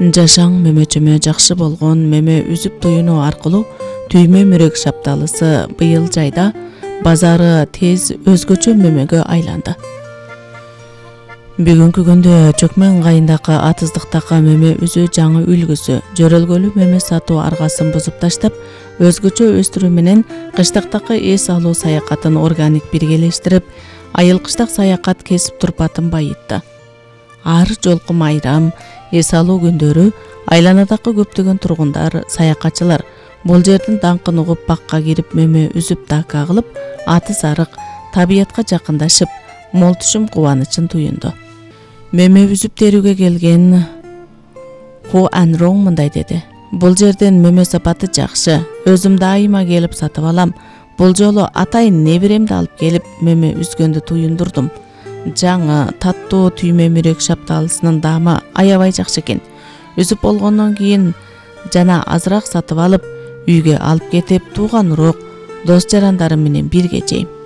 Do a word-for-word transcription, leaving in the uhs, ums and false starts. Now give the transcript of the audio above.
Жашаң мөмө-чөмө жакшы болгон мөмө үзүп туюну аркылуу түймө мүрөк шапталысы быйыл жайда базары тез өзгөчө мөмөгө айланды. Бүгүнкү күндө Чөкмөн ыңгайындагы атыздыктагы мөмө үзүү жаңы үлгүсү жөрөлгөлүү мөмө сатуу аргасын бузуп таштап, өзгөчө өстүрүү менен кыштактагы эс алуу саякатын органик биргелештирип, айыл-кыштак саякат кесип турпатын байытты. Ар жолку майрам, эс алуу күндөрү айланадагы көптөгөн тургундар, саякатчылар бул жердин даңкын угуп бакка кирип мөмө үзүп дака кылып, атыз арык табиятка жакындашып, мол түшүм кубанычын туюнду. Мөмө үзүп терүүгө келген Ху Анрong мындай деди: "Бул жерден мөмө сапаты жакшы. Өзүм дайыма келип сатып алам. Бул жолу атайын неберемди алып келип мөмө үзгөндү туюндурдум. Жаңы таттуу түймө мүрөк шапталысынын даамы аябай жакшы экен. Үзүп болгондон кийин жана азыраак сатып алып, үйгө алып кетип, тууган урок, дос жарандарым менен бирге жейм."